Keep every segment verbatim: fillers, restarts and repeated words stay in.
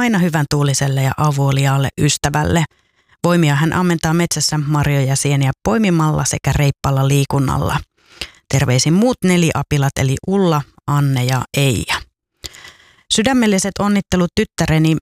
aina hyvän tuuliselle ja avuliaalle ystävälle. Voimia hän ammentaa metsässä marjoja sieniä poimimalla sekä reippaalla liikunnalla. Terveisin muut neliapilat eli Ulla, Anne ja Eija. Sydämelliset onnittelut tyttäreni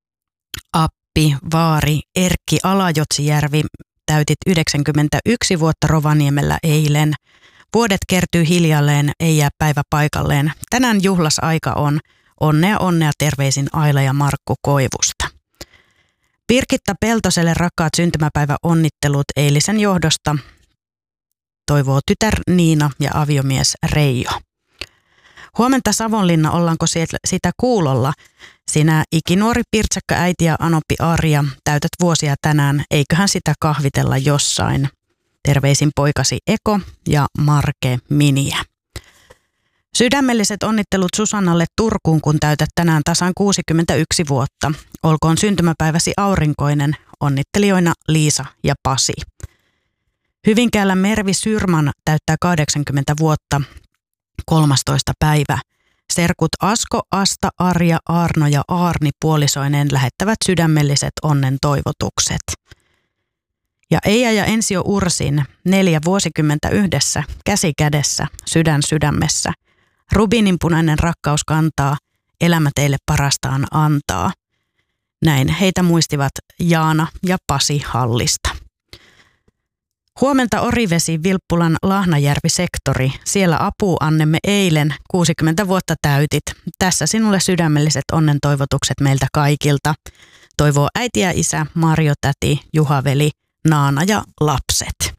Appi, Vaari, Erkki Alajotsijärvi. Täytit yhdeksänkymmentäyksi vuotta Rovaniemellä eilen. Vuodet kertyy hiljalleen, ei jää päivä paikalleen. Tänään juhlasaika on. Onnea onnea terveisin Aila ja Markku Koivusta. Birgitta Peltoselle rakkaat syntymäpäivä onnittelut eilisen johdosta. Toivoo tytär Niina ja aviomies Reijo. Huomenta Savonlinna, ollaanko sitä kuulolla? Sinä ikinuori pirtsakka äiti ja anoppi Arja, täytät vuosia tänään, eiköhän sitä kahvitella jossain. Terveisin poikasi Eko ja Marke Miniä. Sydämelliset onnittelut Susannalle Turkuun, kun täytät tänään tasan kuusikymmentäyksi vuotta. Olkoon syntymäpäiväsi aurinkoinen, onnittelijoina Liisa ja Pasi. Hyvinkäällä Mervi Syrman täyttää kahdeksankymmentä vuotta, kolmastoista päivä. Serkut Asko, Asta, Arja, Arno ja Aarni puolisoineen lähettävät sydämelliset onnen toivotukset. Ja Eija ja Ensio Ursin neljä vuosikymmentä yhdessä, käsi kädessä, sydän sydämessä. Rubiininpunainen rakkaus kantaa, elämä teille parastaan antaa. Näin heitä muistivat Jaana ja Pasi Hallista. Huomenta Orivesi, Vilppulan Lahnajärvi-sektori. Siellä apua annemme eilen, kuusikymmentä vuotta täytit. Tässä sinulle sydämelliset onnen toivotukset meiltä kaikilta. Toivoo äiti ja isä, Marjo täti, Juha-veli, Naana ja lapset.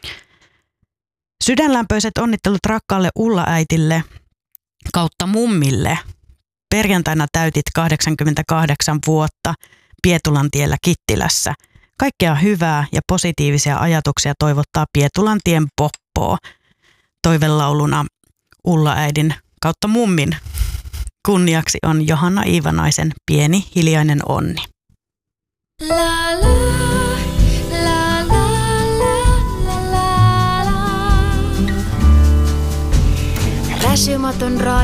Sydänlämpöiset onnittelut rakkaalle Ulla-äitille kautta mummille. Perjantaina täytit kahdeksankymmentäkahdeksan vuotta Pietulantiellä Kittilässä. Kaikkea hyvää ja positiivisia ajatuksia toivottaa Pietulantien Poppoo. Toivelauluna Ulla-äidin kautta mummin kunniaksi on Johanna Iivanaisen Pieni hiljainen onni. La, la, la, la, la, la, la. Väsymätön